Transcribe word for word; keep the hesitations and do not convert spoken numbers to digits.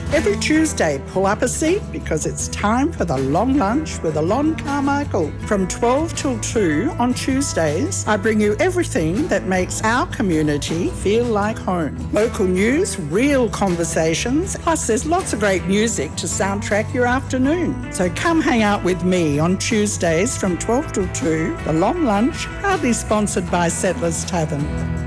Every Tuesday, pull up a seat because it's time for the long lunch with Alon Carmichael. From twelve till two on Tuesdays, I bring you everything that makes our community feel like home. Local news, real conversations, plus there's lots of great music to soundtrack your afternoon. So come hang out with me on Tuesdays from twelve till two. The long lunch, proudly sponsored by Settlers Tavern.